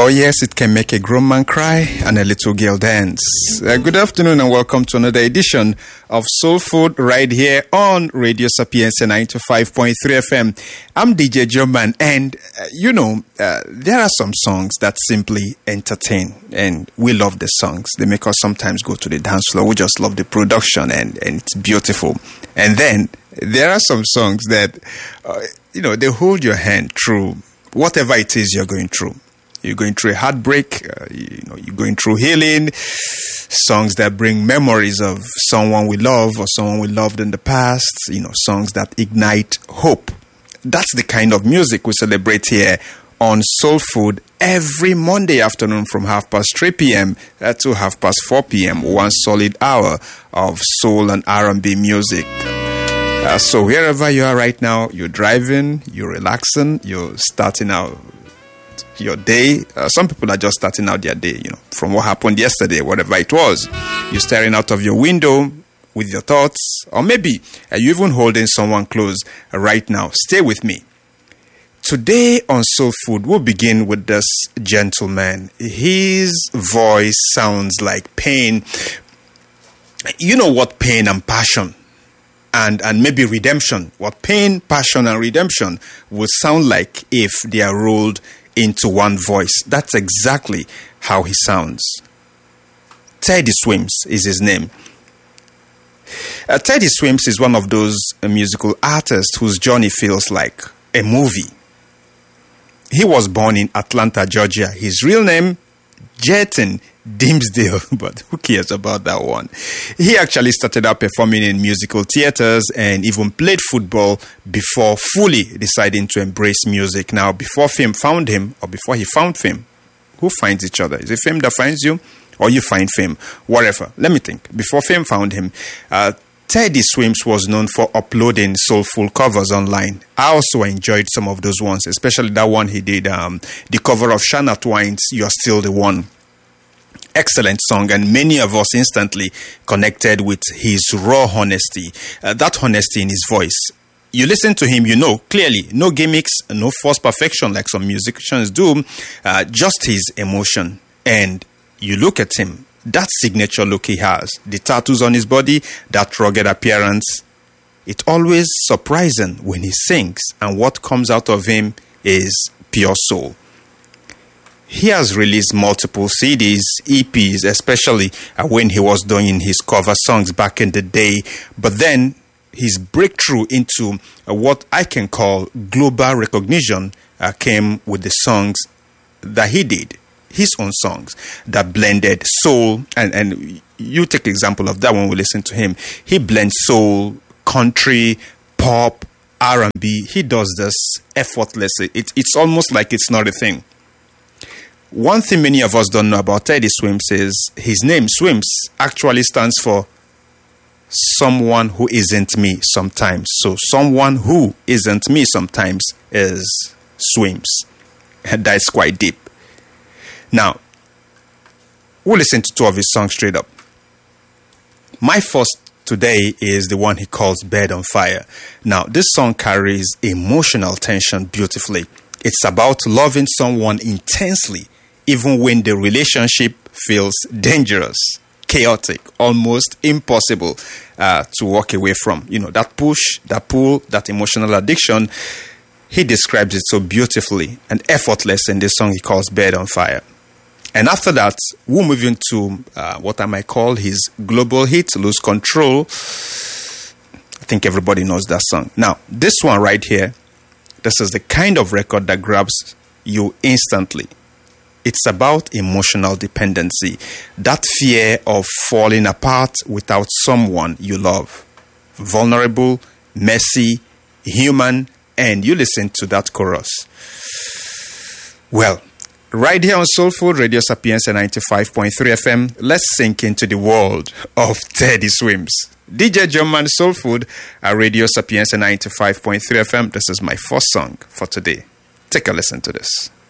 Oh yes, it can make a grown man cry and a little girl dance. Good afternoon and welcome to another edition of Soul Food right here on Radio Sapienza 95.3 FM. I'm DJ German, and there are some songs that simply entertain, and we love the songs. They make us sometimes go to the dance floor. We just love the production, and it's beautiful. And then there are some songs that, they hold your hand through whatever it is you're going through. You're going through a heartbreak, you're going through healing, songs that bring memories of someone we love or someone we loved in the past, songs that ignite hope. That's the kind of music we celebrate here on Soul Food every Monday afternoon from 3:30 p.m. to 4:30 p.m. One solid hour of soul and R&B music. So wherever you are right now, you're driving, you're relaxing, you're starting out your day. Some people are just starting out their day, from what happened yesterday, whatever it was. You're staring out of your window with your thoughts, or maybe you're even holding someone close right now. Stay with me. Today on Soul Food, we'll begin with this gentleman. His voice sounds like pain. You know what pain and passion and maybe redemption, what pain, passion, and redemption will sound like if they are rolled into one voice. That's exactly how he sounds. Teddy Swims is his name. Teddy Swims is one of those musical artists whose journey feels like a movie. He was born in Atlanta, Georgia. His real name, Jeton Dimsdale, but who cares about that one? He actually started out performing in musical theaters and even played football before fully deciding to embrace music. Now, before fame found him, or before he found fame, who finds each other? Is it fame that finds you, or you find fame? Whatever. Let me think. Before fame found him, Teddy Swims was known for uploading soulful covers online. I also enjoyed some of those ones, especially that one he did, the cover of Shania Twain's "You're Still the One." Excellent song, and many of us instantly connected with his raw honesty, that honesty in his voice. You listen to him, clearly, no gimmicks, no forced perfection like some musicians do, just his emotion. And you look at him, that signature look he has, the tattoos on his body, that rugged appearance. It's always surprising when he sings, and what comes out of him is pure soul. He has released multiple CDs, EPs, especially when he was doing his cover songs back in the day. But then his breakthrough into what I can call global recognition came with the songs that he did, his own songs that blended soul. And you take example of that when we listen to him. He blends soul, country, pop, R&B. He does this effortlessly. It's almost like it's not a thing. One thing many of us don't know about Teddy Swims is his name, Swims, actually stands for someone who isn't me sometimes. So someone who isn't me sometimes is Swims. And that's quite deep. Now, we'll listen to two of his songs straight up. My first today is the one he calls Bed on Fire. Now, this song carries emotional tension beautifully. It's about loving someone intensely, even when the relationship feels dangerous, chaotic, almost impossible to walk away from. That push, that pull, that emotional addiction. He describes it so beautifully and effortless in this song he calls Bed on Fire. And after that, we'll move into what I might call his global hit, Lose Control. I think everybody knows that song. Now, this one right here, this is the kind of record that grabs you instantly. It's about emotional dependency, that fear of falling apart without someone you love. Vulnerable, messy, human, and you listen to that chorus. Well, right here on Soul Food, Radio Sapienza 95.3 FM, let's sink into the world of Teddy Swims. DJ German, Soul Food at Radio Sapienza 95.3 FM. This is my first song for today. Take a listen to this.